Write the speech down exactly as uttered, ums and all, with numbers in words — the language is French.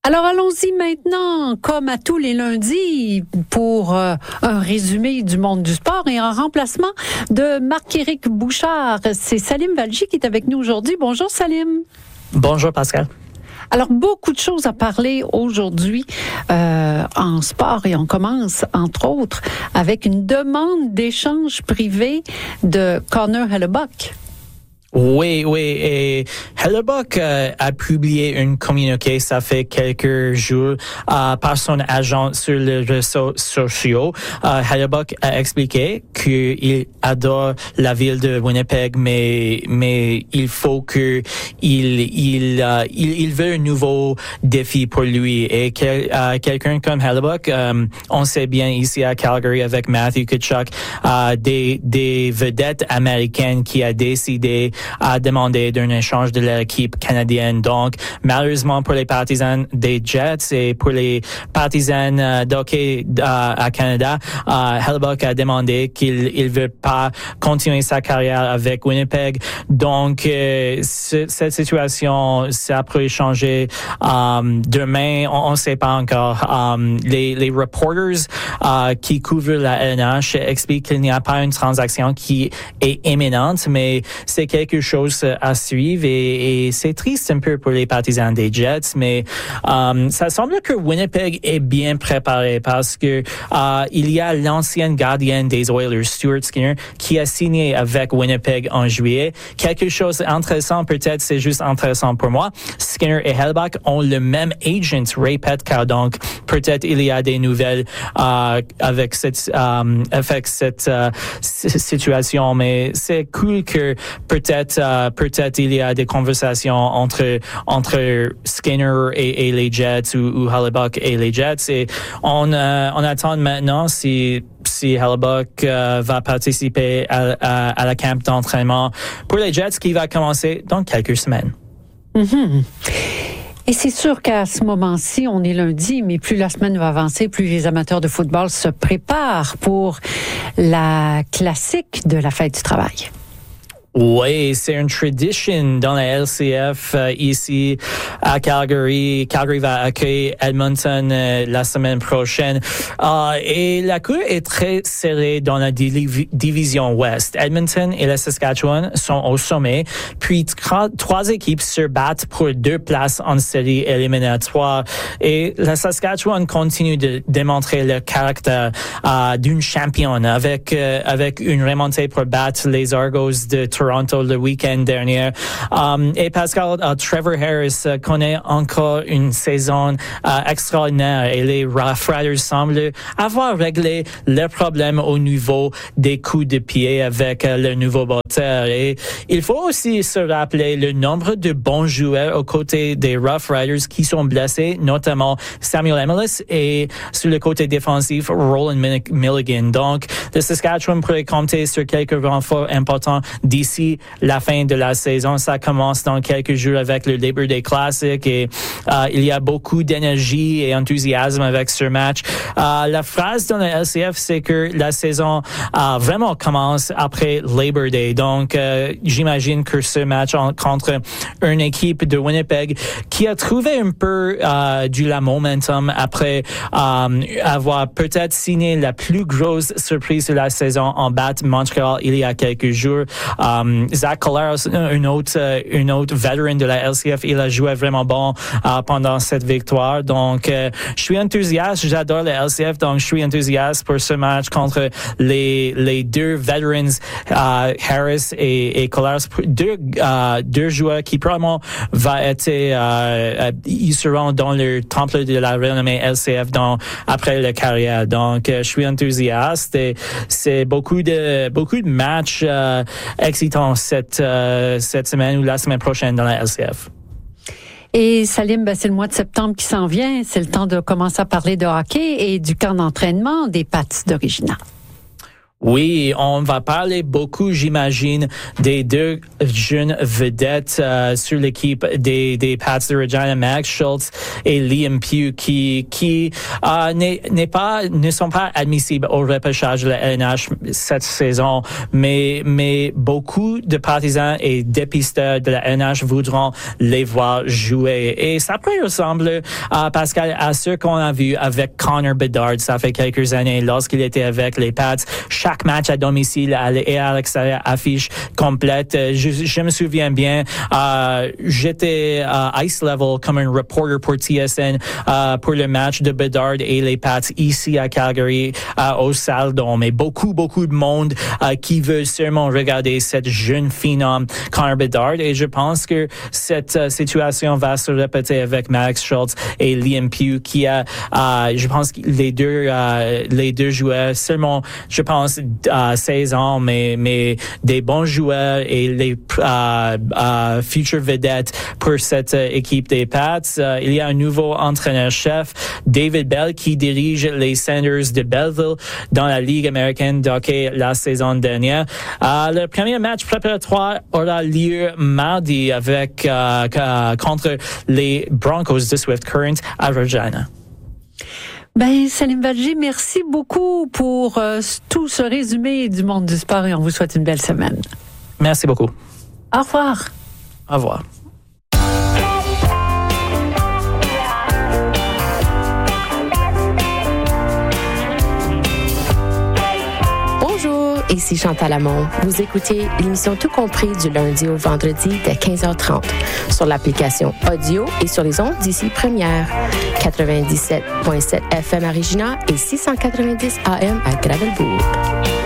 Alors allons-y maintenant, comme à tous les lundis, pour euh, un résumé du monde du sport et en remplacement de Marc-Éric Bouchard. C'est Salim Valji qui est avec nous aujourd'hui. Bonjour Salim. Bonjour Pascal. Alors, beaucoup de choses à parler aujourd'hui euh, en sport et on commence, entre autres, avec une demande d'échange privé de Connor Hellebuyck. Oui, oui, et Hellebuyck euh, a publié un communiqué, ça fait quelques jours, euh, par son agent sur les réseaux sociaux. Euh, Hellebuyck a expliqué qu'il adore la ville de Winnipeg, mais mais il faut que il il euh, il, il veut un nouveau défi pour lui. Et quel, euh, quelqu'un comme Hellebuyck, euh, on sait bien ici à Calgary avec Matthew Tkachuk, euh, des des vedettes américaines qui a décidé à demander d'un échange de l'équipe canadienne. Donc, malheureusement pour les partisans des Jets et pour les partisans euh, d'hockey euh, à Canada, euh, Hellebuyck a demandé qu'il il veut pas continuer sa carrière avec Winnipeg. Donc, euh, ce, cette situation, ça pourrait changer euh, demain. On ne sait pas encore. Um, les, les reporters euh, qui couvrent la L N H expliquent qu'il n'y a pas une transaction qui est imminente, mais c'est quelque chose à suivre et, et c'est triste un peu pour les partisans des Jets, mais um, ça semble que Winnipeg est bien préparé parce que uh, il y a l'ancienne gardienne des Oilers, Stuart Skinner, qui a signé avec Winnipeg en juillet. Quelque chose d'intéressant, peut-être c'est juste intéressant pour moi, Skinner et Hellebuyck ont le même agent, Ray Petka, donc peut-être il y a des nouvelles uh, avec cette, um, avec cette uh, situation, mais c'est cool que peut-être uh, peut-être il y a des conversations entre entre Skinner et, et les Jets ou, ou Hellebuyck et les Jets et on euh, on attend maintenant si si Hellebuyck euh, va participer à, à, à la camp d'entraînement pour les Jets qui va commencer dans quelques semaines. Mm-hmm. Et c'est sûr qu'à ce moment-ci, on est lundi, mais plus la semaine va avancer, plus les amateurs de football se préparent pour la classique de la fête du travail. Oui, c'est une tradition dans la L C F euh, ici à Calgary. Calgary va accueillir Edmonton euh, la semaine prochaine. Euh, et la course est très serrée dans la div- division Ouest. Edmonton et la Saskatchewan sont au sommet. Puis trois, trois équipes se battent pour deux places en série éliminatoire. Et la Saskatchewan continue de démontrer le caractère euh, d'une championne avec euh, avec une remontée pour battre les Argos de Toronto le week-end dernier. Um, et Pascal, uh, Trevor Harris uh, connaît encore une saison uh, extraordinaire et les Rough Riders semblent avoir réglé leurs problèmes au niveau des coups de pied avec uh, le nouveau batteur. Et il faut aussi se rappeler le nombre de bons joueurs aux côtés des Rough Riders qui sont blessés, notamment Samuel Emilus et sur le côté défensif, Roland Milligan. Donc, le Saskatchewan pourrait compter sur quelques renforts importants d'ici la fin de la saison. Ça commence dans quelques jours avec le Labor Day Classic et euh, il y a beaucoup d'énergie et enthousiasme avec ce match. Euh, la phrase dans la L C F, c'est que la saison euh, vraiment commence après Labor Day. Donc, euh, j'imagine que ce match en, contre une équipe de Winnipeg qui a trouvé un peu euh, du la momentum après euh, avoir peut-être signé la plus grosse surprise de la saison en battant Montréal il y a quelques jours. Um, Zach Collaros, un autre, un autre veteran de la L C F, il a joué vraiment bon uh, pendant cette victoire. Donc, euh, je suis enthousiaste. J'adore la L C F, donc je suis enthousiaste pour ce match contre les les deux veterans, uh, Harris et, et Collaros, deux uh, deux joueurs qui probablement va être, uh, uh, ils seront dans le temple de la renommée L C F dans après la carrière. Donc, uh, je suis enthousiaste. Et c'est beaucoup de beaucoup de matchs uh, excitants cette euh, cette semaine ou la semaine prochaine dans la L C F. Et Salim, ben c'est le mois de septembre qui s'en vient. C'est le temps de commencer à parler de hockey et du camp d'entraînement des Pats d'Origina. Oui, on va parler beaucoup, j'imagine, des deux jeunes vedettes euh, sur l'équipe des, des Pats de Regina, Max Schultz et Liam Pugh, qui qui euh, n'est, n'est pas ne sont pas admissibles au repêchage de la L N H cette saison, mais mais beaucoup de partisans et dépisteurs de la L N H voudront les voir jouer. Et ça peut ressembler, euh, Pascal, à ce qu'on a vu avec Connor Bedard, ça fait quelques années, lorsqu'il était avec les Pats. Chaque match à domicile et à l'extérieur affiche complète. Je, je me souviens bien, euh, j'étais à Ice Level comme un reporter pour T S N euh, pour le match de Bedard et les Pats ici à Calgary euh, au Salle Dome. Et beaucoup, beaucoup de monde euh, qui veut sûrement regarder cette jeune phénomène Connor Bedard. Et je pense que cette uh, situation va se répéter avec Max Schultz et Liam Pugh, qui a, euh, je pense, les deux, euh, les deux joueurs seulement, je pense, euh, seize ans, mais mais des bons joueurs et les euh, euh, futures vedettes pour cette euh, équipe des Pats. Euh, il y a un nouveau entraîneur-chef, David Bell, qui dirige les Sanders de Belleville dans la Ligue américaine de hockey la saison dernière. Euh, le premier match préparatoire aura lieu mardi avec euh, euh, contre les Broncos de Swift Current à Regina. Ben, Salim Valji, merci beaucoup pour euh, tout ce résumé du monde du sport et on vous souhaite une belle semaine. Merci beaucoup. Au revoir. Au revoir. Ici Chantal Lamont. Vous écoutez l'émission Tout compris du lundi au vendredi dès quinze heures trente sur l'application audio et sur les ondes d'ici Première. quatre-vingt-dix-sept virgule sept F M à Regina et six cent quatre-vingt-dix A M à Gravelbourg.